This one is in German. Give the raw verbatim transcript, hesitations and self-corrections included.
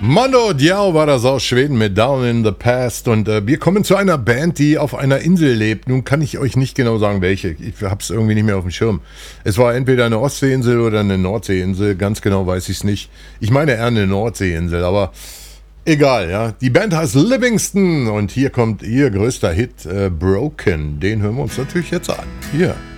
Mando Diao war das aus Schweden mit Down in the Past und äh, wir kommen zu einer Band, die auf einer Insel lebt. Nun kann ich euch nicht genau sagen, welche. Ich habe es irgendwie nicht mehr auf dem Schirm. Es war entweder eine Ostseeinsel oder eine Nordseeinsel. Ganz genau weiß ich es nicht. Ich meine eher eine Nordseeinsel, aber egal, ja. Die Band heißt Livingston und hier kommt ihr größter Hit, äh, Broken. Den hören wir uns natürlich jetzt an. Hier.